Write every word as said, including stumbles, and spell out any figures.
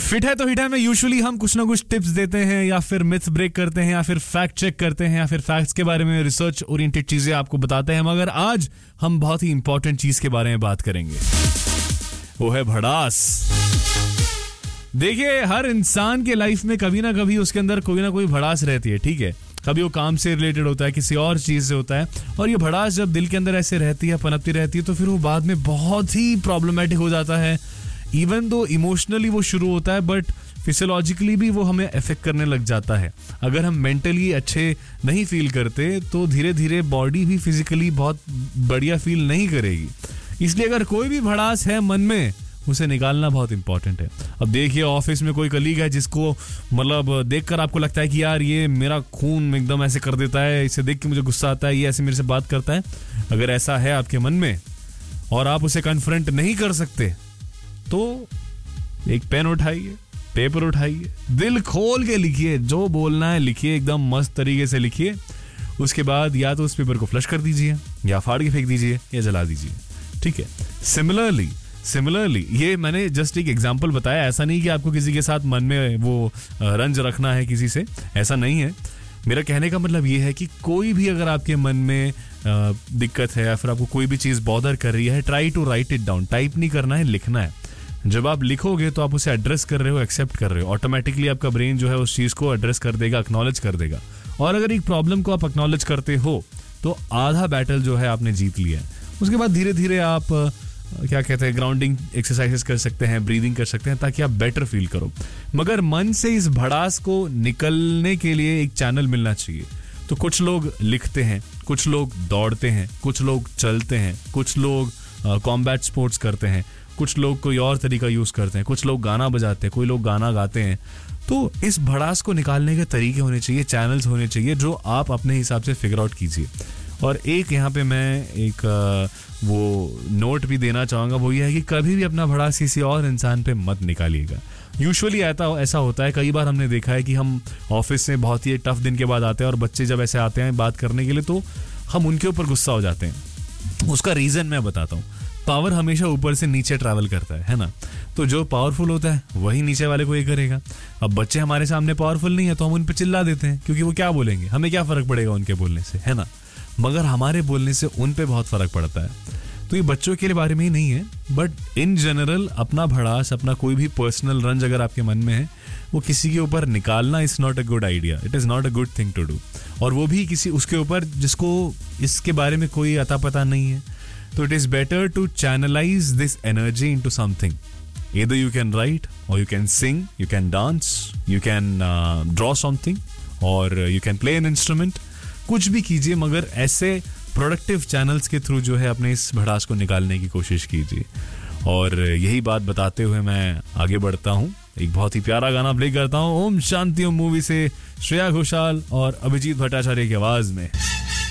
Fit है तो hit है में यूजुअली हम कुछ ना कुछ टिप्स देते हैं या फिर मिथ्स ब्रेक करते हैं या फिर फैक्ट चेक करते हैं या फिर फैक्ट्स के बारे में रिसर्च ओरिएंटेड चीजें आपको बताते हैं, मगर आज हम बहुत ही इंपॉर्टेंट चीज के बारे में बात करेंगे, वो है भड़ास। देखिए, हर इंसान के लाइफ में कभी ना कभी उसके अंदर कोई ना कोई भड़ास रहती है, ठीक है। कभी वो काम से रिलेटेड होता है, किसी और चीज से होता है, और ये भड़ास जब दिल के अंदर ऐसे रहती है, पनपती रहती है, तो फिर वो बाद में बहुत ही प्रॉब्लमेटिक हो जाता है। इवन दो इमोशनली वो शुरू होता है, बट फिजियोलॉजिकली भी वो हमें अफेक्ट करने लग जाता है। अगर हम मेंटली अच्छे नहीं फील करते तो धीरे धीरे बॉडी भी फिजिकली बहुत बढ़िया फील नहीं करेगी। इसलिए अगर कोई भी भड़ास है मन में, उसे निकालना बहुत इंपॉर्टेंट है। अब देखिए, ऑफिस में कोई कलीग है जिसको मतलब देखकर आपको लगता है कि यार ये मेरा खून एकदम ऐसे कर देता है, इसे देख के मुझे गुस्सा आता है, ये ऐसे मेरे से बात करता है। अगर ऐसा है आपके मन में और आप उसे कन्फ्रंट नहीं कर सकते, तो एक पेन उठाइए, पेपर उठाइए, दिल खोल के लिखिए, जो बोलना है लिखिए, एकदम मस्त तरीके से लिखिए। उसके बाद या तो उस पेपर को फ्लश कर दीजिए, या फाड़ के फेंक दीजिए, या जला दीजिए, ठीक है। सिमिलरली सिमिलरली ये मैंने जस्ट एक एग्जांपल बताया, ऐसा नहीं कि आपको किसी के साथ मन में वो रंज रखना है किसी से, ऐसा नहीं है। मेरा कहने का मतलब ये है कि कोई भी अगर आपके मन में दिक्कत है या फिर आपको कोई भी चीज़ बॉदर कर रही है, try to right it down. Type नहीं करना है, लिखना है। जब आप लिखोगे तो आप उसे एड्रेस कर रहे हो, एक्सेप्ट कर रहे हो, ऑटोमेटिकली आपका ब्रेन जो है उस चीज़ को एड्रेस कर देगा, एक्नॉलेज कर देगा। और अगर एक प्रॉब्लम को आप एक्नॉलेज करते हो तो आधा बैटल जो है आपने जीत लिया है। उसके बाद धीरे धीरे आप क्या कहते हैं, ग्राउंडिंग एक्सरसाइजेस कर सकते हैं, ब्रीदिंग कर सकते हैं, ताकि आप बेटर फील करो। मगर मन से इस भड़ास को निकलने के लिए एक चैनल मिलना चाहिए। तो कुछ लोग लिखते हैं, कुछ लोग दौड़ते हैं, कुछ लोग चलते हैं, कुछ लोग कॉम्बैट स्पोर्ट्स करते हैं, कुछ लोग कोई और तरीका यूज करते हैं, कुछ लोग गाना बजाते हैं, कोई लोग गाना गाते हैं। तो इस भड़ास को निकालने के तरीके होने चाहिए, चैनल्स होने चाहिए, जो आप अपने हिसाब से फिगर आउट कीजिए। और एक यहाँ पे मैं एक वो नोट भी देना चाहूँगा, वो ये है कि कभी भी अपना भड़ास किसी और इंसान पे मत निकालिएगा। यूजुअली ऐसा ऐसा होता है, कई बार हमने देखा है कि हम ऑफिस से बहुत ही टफ दिन के बाद आते हैं और बच्चे जब ऐसे आते हैं बात करने के लिए, तो हम उनके ऊपर गुस्सा हो जाते हैं। उसका रीज़न मैं बताता हूँ। पावर हमेशा ऊपर से नीचे ट्रैवल करता है है ना। तो जो पावरफुल होता है वही नीचे वाले को ये करेगा। अब बच्चे हमारे सामने पावरफुल नहीं है तो हम उन पे चिल्ला देते हैं, क्योंकि वो क्या बोलेंगे, हमें क्या फर्क पड़ेगा उनके बोलने से, है ना। मगर हमारे बोलने से उन पे बहुत फर्क पड़ता है। तो ये बच्चों के बारे में ही नहीं है, बट इन जनरल अपना भड़ास, अपना कोई भी पर्सनल रंज अगर आपके मन में है, वो किसी के ऊपर निकालना is not a good idea, it is not a good thing to do. और वो भी किसी उसके ऊपर जिसको इसके बारे में कोई अता पता नहीं है। तो it is better to channelise this energy into something. Either you can write, or you can sing, you can dance, you can uh, draw something, or uh, you can play an instrument. कुछ भी कीजिए, मगर ऐसे productive channels के through जो है अपने इस भड़ास को निकालने की कोशिश कीजिए। और यही बात बताते हुए मैं आगे बढ़ता हूँ, एक बहुत ही प्यारा गाना प्ले करता हूँ, ओम शांति ओम मूवी से, श्रेया घोषाल और अभिजीत भट्टाचार्य की आवाज में।